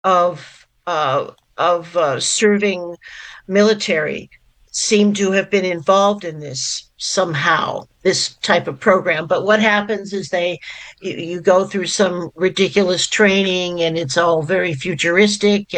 of serving military seem to have been involved in this somehow, this type of program. But what happens is you go through some ridiculous training, and it's all very futuristic.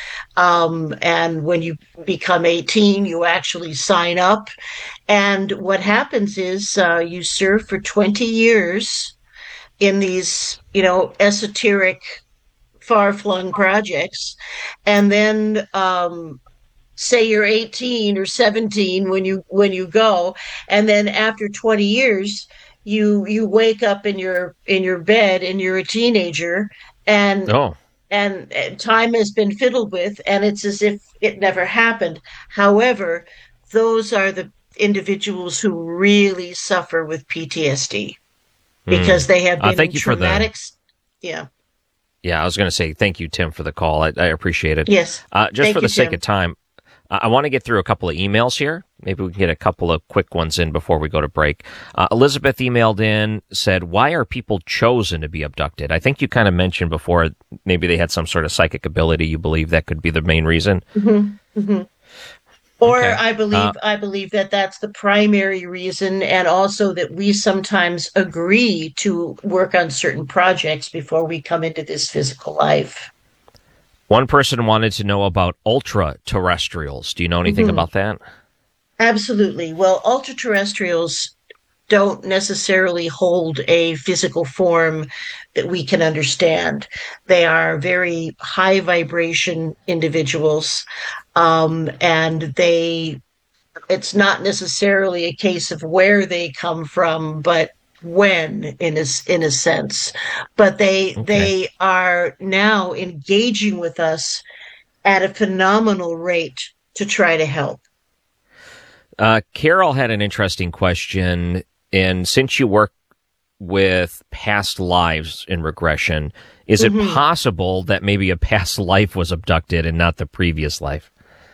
And when you become 18, you actually sign up. And what happens is you serve for 20 years in these, esoteric, far-flung projects, and then say you're 18 or 17 when you go, and then after 20 years you wake up in your bed and you're a teenager, and Oh, and time has been fiddled with, and it's as if it never happened. However, those are the individuals who really suffer with PTSD because they have been in thank you for the. traumatic. Yeah. Yeah, I was going to say thank you, Tim, for the call. I appreciate it. Yes. Just Thank for you, the sake Tim. of time, I want to get through a couple of emails here. Maybe we can get a couple of quick ones in before we go to break. Elizabeth emailed in, said, "Why are people chosen to be abducted?" I think you kind of mentioned before maybe they had some sort of psychic ability. You believe that could be the main reason? Mm-hmm. Mm-hmm. Or Okay. I believe that that's the primary reason, and also that we sometimes agree to work on certain projects before we come into this physical life. One person wanted to know about ultra terrestrials. Do you know anything Hmm. about that? Absolutely. Well, ultra terrestrials don't necessarily hold a physical form that we can understand. They are very high vibration individuals, and it's not necessarily a case of where they come from, but when, in a sense. But they Okay. they are now engaging with us at a phenomenal rate to try to help. Carol had an interesting question. And since you work with past lives in regression, is it Hmm. possible that maybe a past life was abducted and not the previous life?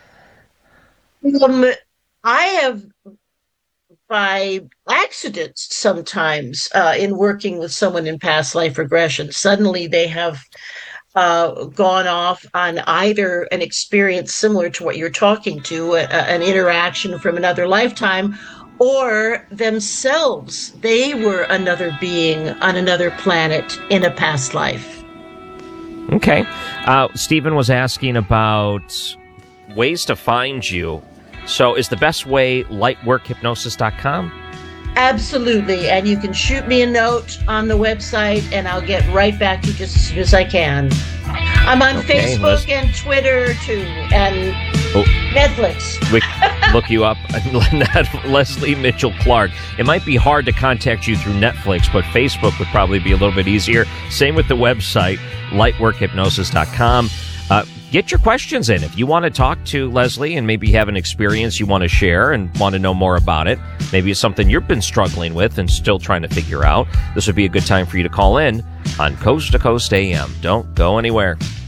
Um, I have, by accident, sometimes, in working with someone in past life regression, suddenly they have gone off on either an experience similar to what you're talking to, an interaction from another lifetime, or themselves. They were another being on another planet in a past life. Okay. Stephen was asking about ways to find you. So is the best way lightworkhypnosis.com? Absolutely. And you can shoot me a note on the website, and I'll get right back to you just as soon as I can. I'm on Okay, Facebook and Twitter too, and oh, Netflix. we look you up. Leslie Mitchell Clark. It might be hard to contact you through Netflix, but Facebook would probably be a little bit easier. Same with the website, lightworkhypnosis.com. Get your questions in. If you want to talk to Leslie and maybe have an experience you want to share and want to know more about it, maybe it's something you've been struggling with and still trying to figure out, this would be a good time for you to call in on Coast to Coast AM. Don't go anywhere.